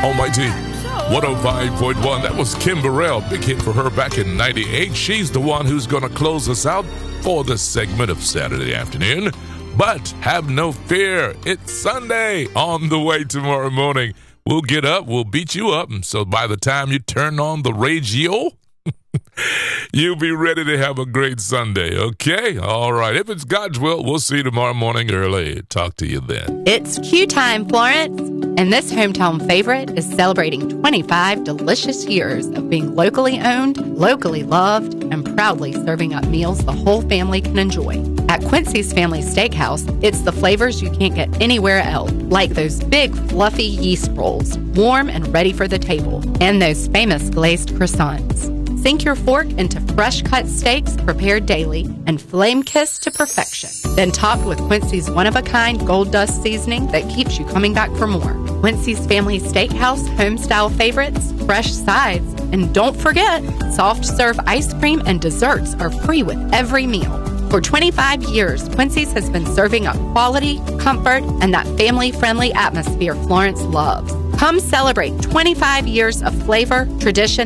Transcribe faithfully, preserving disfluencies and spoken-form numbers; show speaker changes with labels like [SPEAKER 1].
[SPEAKER 1] Almighty one oh five point one. That was Kim Burrell. Big hit for her back in ninety-eight. She's the one who's going to close us out for this segment of Saturday afternoon. But have no fear. It's Sunday on the way tomorrow morning. We'll get up. We'll beat you up. And so by the time you turn on the radio, you'll be ready to have a great Sunday, okay? All right. If it's God's will, we'll see you tomorrow morning early. Talk to you then.
[SPEAKER 2] It's Q time, Florence. And this hometown favorite is celebrating twenty-five delicious years of being locally owned, locally loved, and proudly serving up meals the whole family can enjoy. At Quincy's Family Steakhouse, it's the flavors you can't get anywhere else, like those big, fluffy yeast rolls, warm and ready for the table, and those famous glazed croissants. Sink your fork into fresh-cut steaks prepared daily and flame-kissed to perfection. Then topped with Quincy's one-of-a-kind gold dust seasoning that keeps you coming back for more. Quincy's Family Steakhouse home-style favorites, fresh sides, and don't forget, soft-serve ice cream and desserts are free with every meal. For twenty-five years, Quincy's has been serving up quality, comfort, and that family-friendly atmosphere Florence loves. Come celebrate twenty-five years of flavor, tradition,